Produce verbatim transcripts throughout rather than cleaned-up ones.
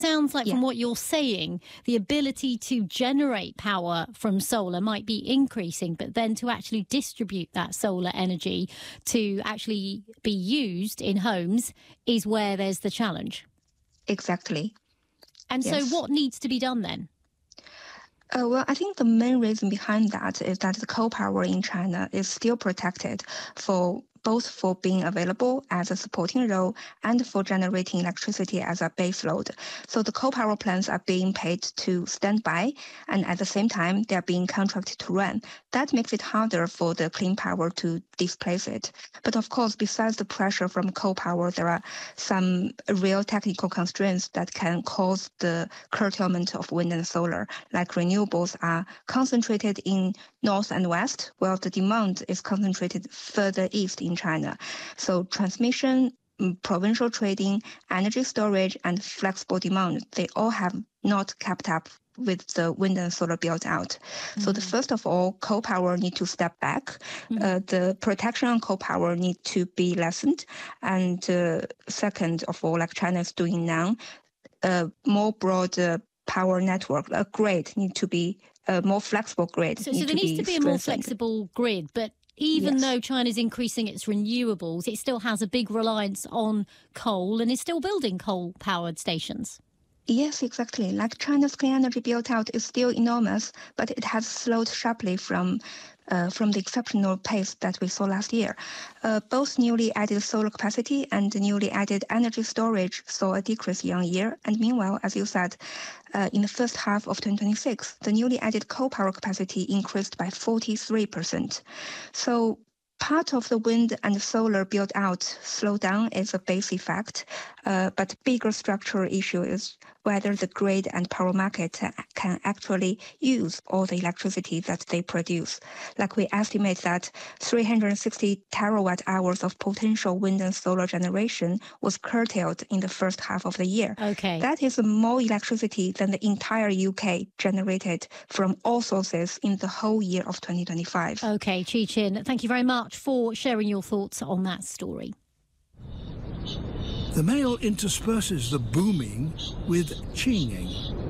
Sounds like Yeah. from what you're saying, the ability to generate power from solar might be increasing, but then to actually distribute that solar energy to actually be used in homes is where there's the challenge. Exactly. And Yes. so what needs to be done then? Uh, well, I think the main reason behind that is that the coal power in China is still protected for both for being available as a supporting role and for generating electricity as a base load. So the coal power plants are being paid to stand by, and at the same time, they are being contracted to run. That makes it harder for the clean power to displace it. But of course, besides the pressure from coal power, there are some real technical constraints that can cause the curtailment of wind and solar, like renewables are concentrated in north and west, while the demand is concentrated further east in China. So transmission, mm, provincial trading, energy storage, and flexible demand, they all have not kept up with the wind and solar build out. So the first of all, coal power need to step back. Uh, the protection on coal power need to be lessened. And uh, second of all, like China is doing now, a more broad uh, power network, a grid need to be a more flexible grid. So, need so there to needs be to be a more strengthened. flexible grid, but even Yes. though China's increasing its renewables, it still has a big reliance on coal and is still building coal-powered stations. Yes, exactly. Like China's clean energy build out is still enormous, but it has slowed sharply from uh, from the exceptional pace that we saw last year. Uh, both newly added solar capacity and newly added energy storage saw a decrease year on year. And meanwhile, as you said, uh, in the first half of twenty twenty-six, the newly added coal power capacity increased by forty-three percent. So part of the wind and solar build out slowdown is a base effect, uh, but bigger structural issue is whether the grid and power market can actually use all the electricity that they produce. Like we estimate that three hundred sixty terawatt hours of potential wind and solar generation was curtailed in the first half of the year. Okay. That is more electricity than the entire U K generated from all sources in the whole year of twenty twenty-five. Okay, Chi Chin, thank you very much for sharing your thoughts on that story. The male intersperses the booming with chinging.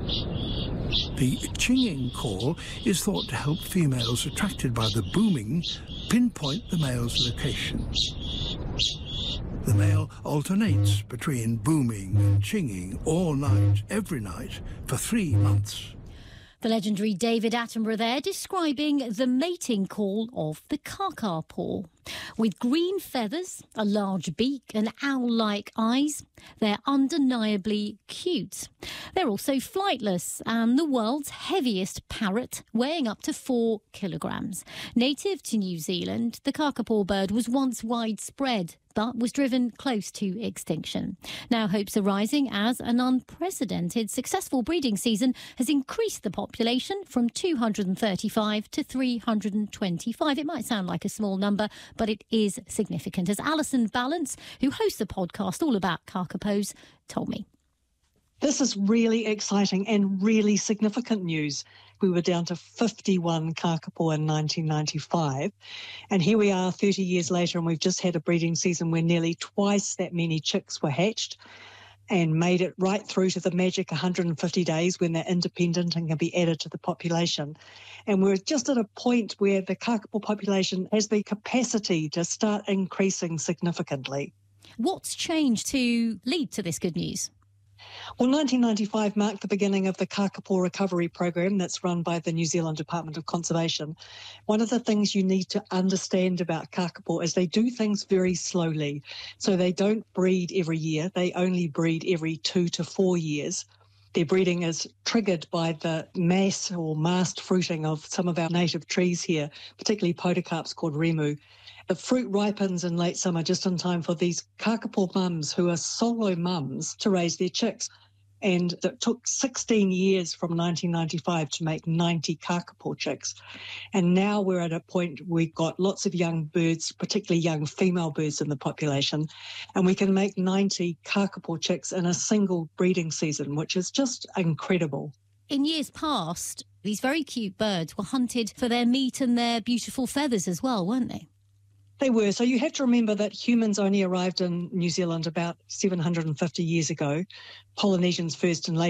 The chinging call is thought to help females attracted by the booming pinpoint the male's location. The male alternates between booming and chinging all night, every night, for three months. The legendary David Attenborough there describing the mating call of the kakapo. With green feathers, a large beak and owl-like eyes, they're undeniably cute. They're also flightless and the world's heaviest parrot, weighing up to four kilograms. Native to New Zealand, the kakapo bird was once widespread but was driven close to extinction. Now hopes are rising as an unprecedented successful breeding season has increased the population from two hundred thirty-five to three hundred twenty-five. It might sound like a small number, but it is significant, as Alison Balance, who hosts a podcast all about kakapos, told me. This is really exciting and really significant news. We were down to fifty-one kakapo in nineteen ninety-five, and here we are thirty years later, and we've just had a breeding season where nearly twice that many chicks were hatched and made it right through to the magic one hundred fifty days when they're independent and can be added to the population. And we're just at a point where the kakapo population has the capacity to start increasing significantly. What's changed to lead to this good news? Well, nineteen ninety-five marked the beginning of the Kakapo Recovery Program that's run by the New Zealand Department of Conservation. One of the things you need to understand about kakapo is they do things very slowly. So they don't breed every year. They only breed every two to four years. Their breeding is triggered by the mass or mast fruiting of some of our native trees here, particularly podocarps called remu. The fruit ripens in late summer just in time for these kakapo mums who are solo mums to raise their chicks. And it took sixteen years from nineteen ninety-five to make ninety kakapo chicks. And now we're at a point where we've got lots of young birds, particularly young female birds in the population, and we can make ninety kakapo chicks in a single breeding season, which is just incredible. In years past, these very cute birds were hunted for their meat and their beautiful feathers as well, weren't they? They were. So you have to remember that humans only arrived in New Zealand about seven hundred fifty years ago, Polynesians first and later.